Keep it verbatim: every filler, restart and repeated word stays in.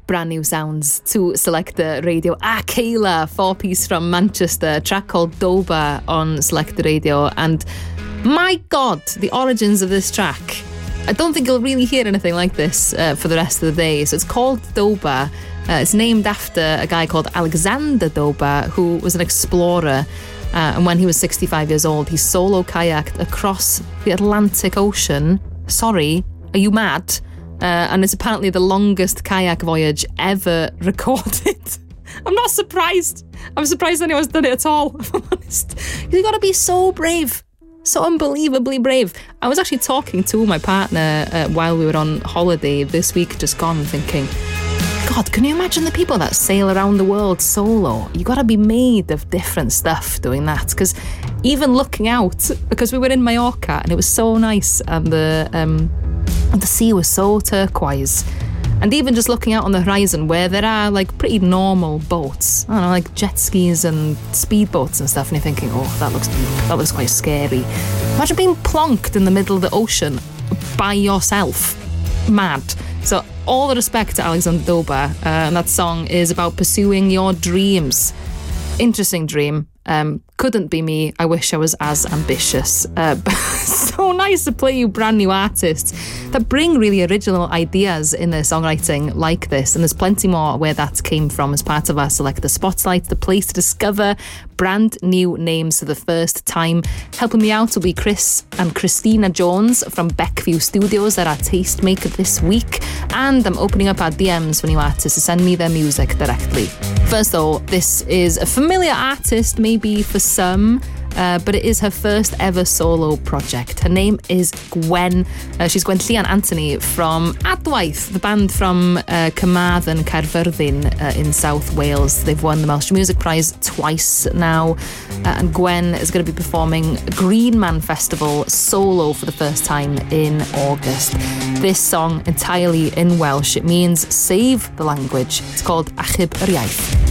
brand new sounds to Selector Radio. A Kayla, four-piece from Manchester, a track called Doba on Selector Radio. And my God, the origins of this track. I don't think you'll really hear anything like this uh, for the rest of the day. So it's called Doba. Uh, it's named after a guy called Alexander Doba, who was an explorer. Uh, and when he was sixty-five years old, he solo kayaked across the Atlantic Ocean. Sorry, are you mad? Uh, and it's apparently the longest kayak voyage ever recorded. I'm not surprised. I'm surprised anyone's done it at all, if I'm honest. You've got to be so brave. So unbelievably brave. I was actually talking to my partner uh, while we were on holiday this week, just gone, thinking, God, can you imagine the people that sail around the world solo? You got to be made of different stuff doing that. Because even looking out, because we were in Mallorca and it was so nice, and the um, the sea was so turquoise. And even just looking out on the horizon where there are like pretty normal boats, I don't know, like jet skis and speedboats and stuff, and you're thinking, oh, that looks that looks quite scary. Imagine being plonked in the middle of the ocean by yourself. Mad. So all the respect to Alexander Doba, uh, and that song is about pursuing your dreams. Interesting dream. Um, couldn't be me. I wish I was as ambitious. Uh, so nice to play you brand new artists that bring really original ideas in their songwriting like this. And there's plenty more where that came from as part of our Selector Spotlight, the place to discover brand new names for the first time. Helping me out will be Chris and Christina Jones from Beckview Studios. They're our tastemaker this week. And I'm opening up our D Ms for new artists to send me their music directly. First though, this is a familiar artist, maybe for some, uh, but it is her first ever solo project. Her name is Gwen. Uh, she's Gwen Llian Anthony from Adwaith, the band from uh, Carmarthen, Caerfyrddin uh, in South Wales. They've won the Welsh Music Prize twice now, uh, and Gwen is going to be performing Green Man Festival solo for the first time in August. This song entirely in Welsh. It means save the language. It's called Achub yr Iaith.